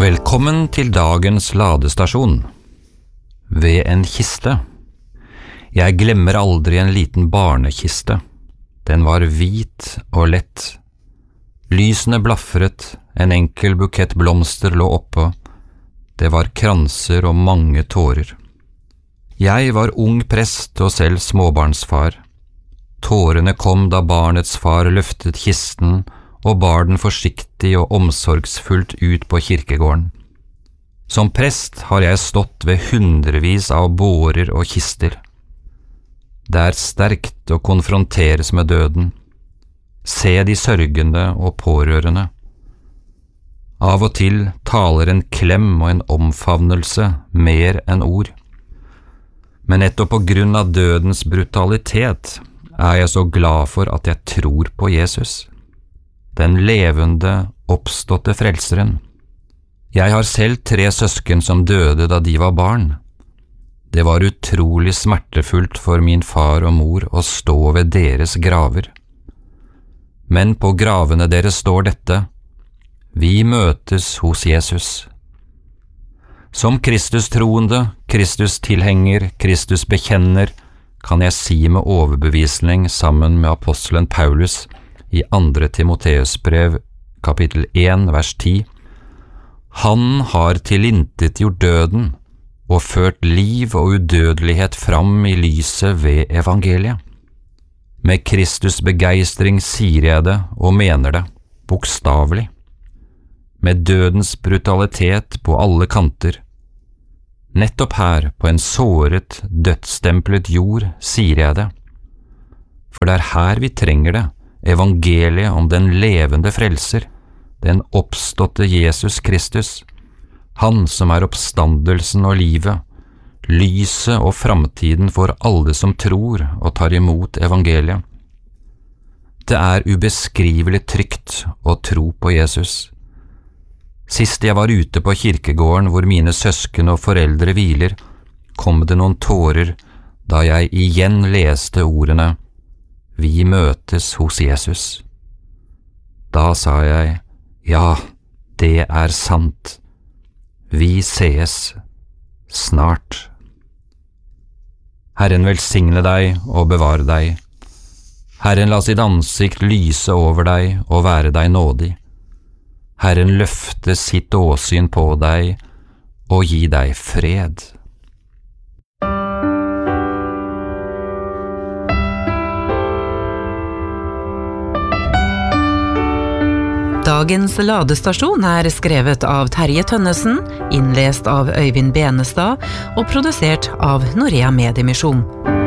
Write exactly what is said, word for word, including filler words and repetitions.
Velkommen til dagens ladestasjon. Ved en kiste. Jeg glemmer aldri en liten barnekiste. Den var hvit og lett. Lysene blaffret, en enkel bukett blomster lå oppe. Det var kranser og mange tårer. Jeg var ung prest og selv småbarnsfar. Tårene kom da barnets far løftet kisten og bar den forsiktig og omsorgsfullt ut på kirkegården. Som prest har jeg stått ved hundrevis av bårer og kister. Det er sterkt å konfronteres med døden, se de sørgende og pårørende. Av og til taler en klem og en omfavnelse mer enn ord. Men nettopp på grunn av dødens brutalitet er jeg så glad for at jeg tror på Jesus, den levende, oppståtte frelseren. Jeg har selv tre søsken som døde da de var barn. Det var utrolig smertefullt for min far og mor å stå ved deres graver. Men på gravene deres står dette: Vi møtes hos Jesus. Som Kristus-troende, Kristus-tilhenger, Kristus-bekjenner, kan jeg si med overbevisning sammen med apostelen Paulus i andre Timoteusbrev, kapittel én, vers ti, Han har tilintetgjort døden og ført liv og udødelighet fram i lyset ved evangeliet. Med Kristus begeistring sier jeg det og mener det, bokstavelig. Med dødens brutalitet på alle kanter. Nettopp her, på en såret, dødsstemplet jord, sier jeg det. For det er her vi trenger det, evangeliet om den levende frelser, den oppståtte Jesus Kristus, han som er oppstandelsen og livet, lyset og framtiden for alle som tror og tar imot evangeliet. Det er ubeskrivelig trygt å tro på Jesus. Sist jeg var ute på kirkegården hvor mine søsken og foreldre hviler, kom det noen tårer da jeg igjen leste ordene Vi møtes hos Jesus. Da sa jeg, ja, det er sant. Vi sees snart. Herren velsigne deg og bevare deg. Herren la sitt ansikt lyse over deg og være deg nådig. Herren løfte sitt åsyn på deg og gi deg fred. Dagens ladestasjon er skrevet av Terje Tønnesen, innlest av Øyvind Benestad og produsert av Norea Mediemisjon.